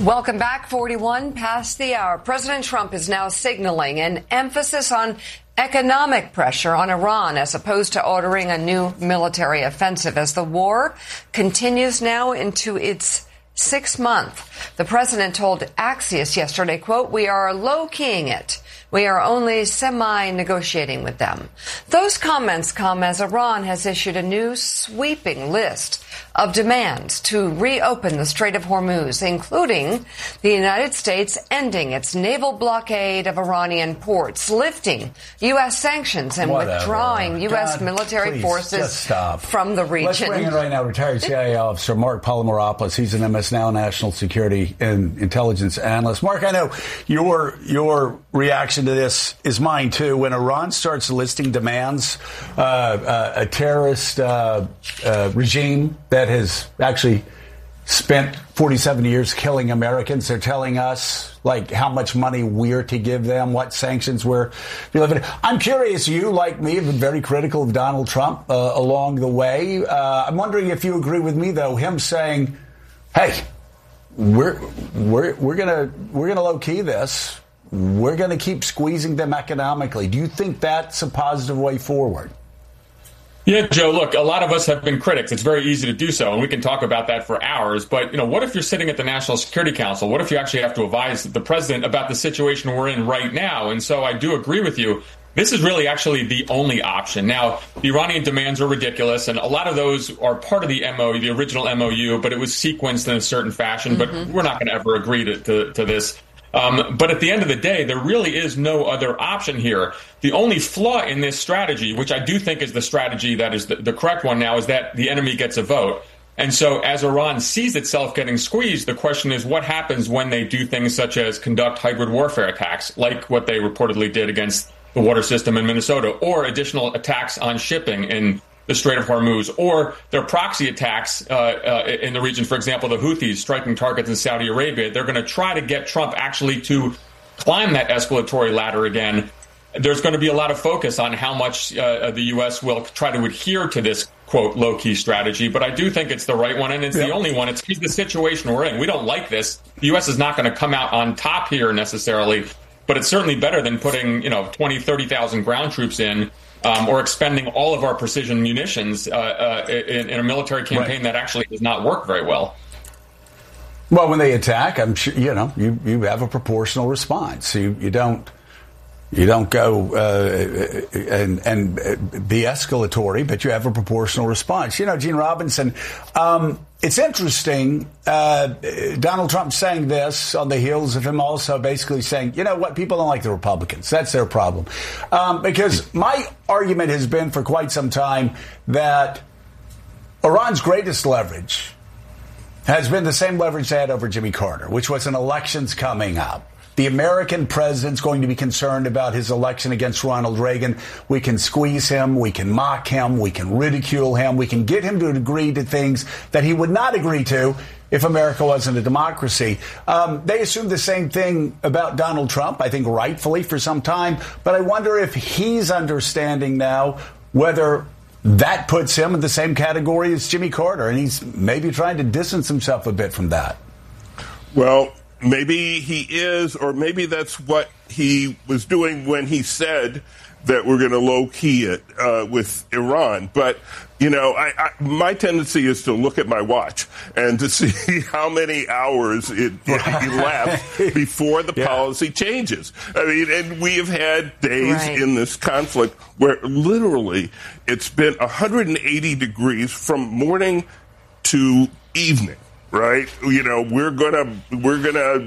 Welcome back. 41 past the hour. President Trump is now signaling an emphasis on economic pressure on Iran as opposed to ordering a new military offensive as the war continues now into its 6th month. The president told Axios yesterday, quote, "We are low-keying it. We are only semi-negotiating with them." Those comments come as Iran has issued a new sweeping list of demands to reopen the Strait of Hormuz, including the United States ending its naval blockade of Iranian ports, lifting U.S. sanctions, and withdrawing U.S. military forces from the region. Let's bring in right now retired CIA officer Mark Polymeropoulos. He's an MS Now national security and intelligence analyst. Mark, I know your reaction to this is mine, too. When Iran starts listing demands, a terrorist regime that has actually spent 47 years killing Americans, they're telling us, like, how much money we're to give them, what sanctions we're living. I'm curious, you, like me, have been very critical of Donald Trump along the way. I'm wondering if you agree with me, though, him saying, hey, we're gonna low key this. We're going to keep squeezing them economically. Do you think that's a positive way forward? Yeah, Joe, look, a lot of us have been critics. It's very easy to do so, and we can talk about that for hours. But, what if you're sitting at the National Security Council? What if you actually have to advise the president about the situation we're in right now? And so I do agree with you. This is really actually the only option. Now, the Iranian demands are ridiculous, and a lot of those are part of the MOU, the original MOU, but it was sequenced in a certain fashion. But we're not going to ever agree to this. But at the end of the day, there really is no other option here. The only flaw in this strategy, which I do think is the strategy that is the correct one now, is that the enemy gets a vote. And so as Iran sees itself getting squeezed, the question is what happens when they do things such as conduct hybrid warfare attacks, like what they reportedly did against the water system in Minnesota, or additional attacks on shipping in the Strait of Hormuz, or their proxy attacks in the region. For example, the Houthis striking targets in Saudi Arabia. They're going to try to get Trump actually to climb that escalatory ladder again. There's going to be a lot of focus on how much the U.S. will try to adhere to this, quote, low-key strategy. But I do think it's the right one, and it's the only one. It's the situation we're in. We don't like this. The U.S. is not going to come out on top here necessarily, but it's certainly better than putting 20, 30,000 ground troops in, or expending all of our precision munitions in a military campaign that actually does not work very well. Well, when they attack, I'm sure you have a proportional response. You don't go and be escalatory, but you have a proportional response. Gene Robinson, it's interesting. Donald Trump saying this on the heels of him also basically saying, you know what, people don't like the Republicans. That's their problem. Because my argument has been for quite some time that Iran's greatest leverage has been the same leverage they had over Jimmy Carter, which was an elections coming up. The American president's going to be concerned about his election against Ronald Reagan. We can squeeze him. We can mock him. We can ridicule him. We can get him to agree to things that he would not agree to if America wasn't a democracy. They assumed the same thing about Donald Trump, I think rightfully for some time. But I wonder if he's understanding now whether that puts him in the same category as Jimmy Carter. And he's maybe trying to distance himself a bit from that. Well, maybe he is, or maybe that's what he was doing when he said that we're going to low-key it with Iran. But, my tendency is to look at my watch and to see how many hours it elapsed before the policy changes. I mean, and we have had days in this conflict where literally it's been 180 degrees from morning to evening. Right, we're gonna